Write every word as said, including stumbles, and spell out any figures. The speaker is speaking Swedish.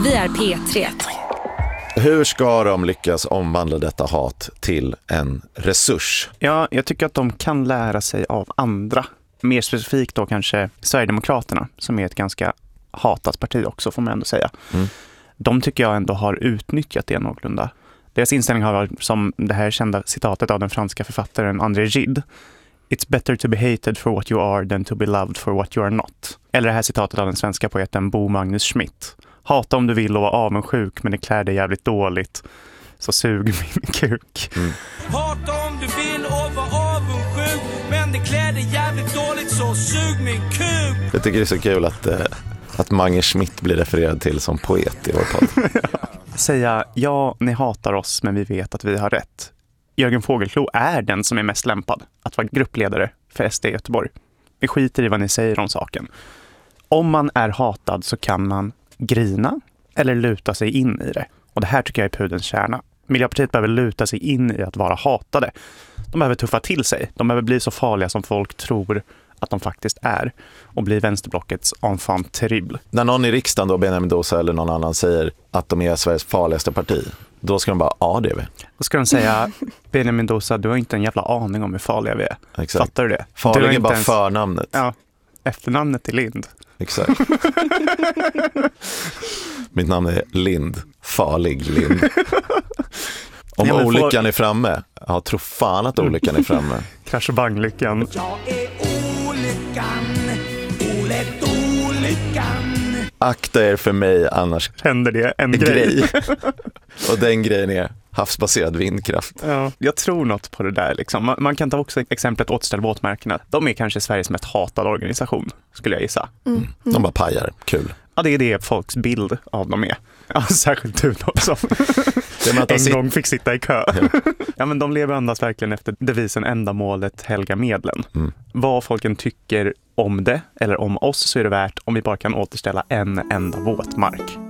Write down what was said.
Vi är P tre. Hur ska de lyckas omvandla detta hat till en resurs? Ja, jag tycker att de kan lära sig av andra. Mer specifikt då kanske Sverigedemokraterna, som är ett ganska hatat parti också, får man ändå säga. Mm. De tycker jag ändå har utnyttjat det någorlunda. Deras inställning har varit som det här kända citatet av den franska författaren André Gide. It's better to be hated for what you are than to be loved for what you are not. Eller det här citatet av den svenska poeten Bo Magnus Schmidt. Hata om du vill och vara avundsjuk, men det klär dig jävligt dåligt. Så sug min kuk. Mm. Hata om du vill och vara avundsjuk, men det klär dig jävligt dåligt, så sug min kuk. Jag tycker det är så kul att, eh, att Magnus Schmidt blir refererad till som poet i vår podd. Säga, ja, ni hatar oss, men vi vet att vi har rätt. Jörgen Fågelklo är den som är mest lämpad att vara gruppledare för S D i Göteborg. Vi skiter i vad ni säger om saken. Om man är hatad så kan man grina eller luta sig in i det. Och det här tycker jag är pudelns kärna. Miljöpartiet behöver luta sig in i att vara hatade. De behöver tuffa till sig. De behöver bli så farliga som folk tror att de faktiskt är. Och bli vänsterblockets enfant terrible. När någon i riksdagen då, Benjamin Mendoza eller någon annan, säger att de är Sveriges farligaste parti, då ska de bara, ja det är vi. Då ska de säga, Benjamin Mendoza, du har inte en jävla aning om hur farliga vi är. Exakt. Fattar du det? Farlig du är bara ens... förnamnet. Ja, efternamnet är Lind. Exakt. Mitt namn är Lind. Farlig Lind. Om ja, olyckan får... är framme. Ja, tro fan att olyckan är framme. Krasch och banglyckan. Jag är olyckan. Olet olyckan. Akta er för mig, annars händer det en grej. grej. Och den grejen är havsbaserad vindkraft. Ja, jag tror något på det där. Liksom. Man, man kan ta också exemplet Återställ våtmarkerna. De är kanske Sveriges mest hatade organisation, skulle jag gissa. Mm. Mm. De bara pajar. Kul. Ja, det är det folks bild av dem är. Ja, särskilt du då, som en sit- gång fick sitta i kö. Ja. Ja, men de lever andas verkligen efter devisen ändamålet helga medlen. Mm. Vad folken tycker om det eller om oss så är det värt om vi bara kan återställa en enda våtmark.